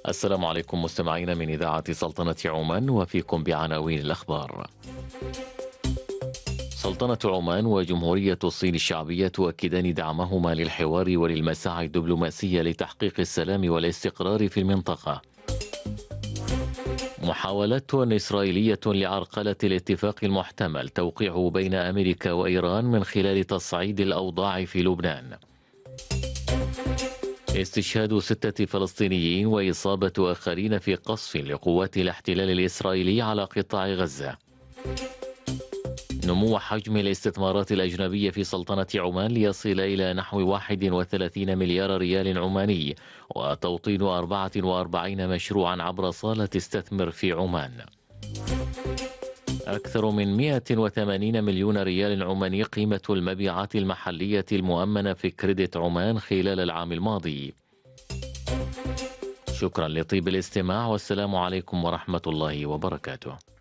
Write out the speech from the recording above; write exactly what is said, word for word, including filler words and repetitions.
السلام عليكم مستمعين من إذاعة سلطنة عمان، وفيكم بعناوين الأخبار. سلطنة عمان وجمهورية الصين الشعبية تؤكدان دعمهما للحوار وللمساعي الدبلوماسية لتحقيق السلام والاستقرار في المنطقة. محاولات إسرائيلية لعرقلة الاتفاق المحتمل توقيعه بين أمريكا وإيران من خلال تصعيد الأوضاع في لبنان. استشهاد ستة فلسطينيين وإصابة آخرين في قصف لقوات الاحتلال الإسرائيلي على قطاع غزة. نمو حجم الاستثمارات الأجنبية في سلطنة عمان ليصل إلى نحو واحد وثلاثين مليار ريال عماني، وتوطين أربعة وأربعين مشروعا عبر صالة استثمر في عمان. أكثر من مئة وثمانين مليون ريال عماني قيمة المبيعات المحلية المؤمنة في كريدت عمان خلال العام الماضي. شكرا لطيب الاستماع، والسلام عليكم ورحمة الله وبركاته.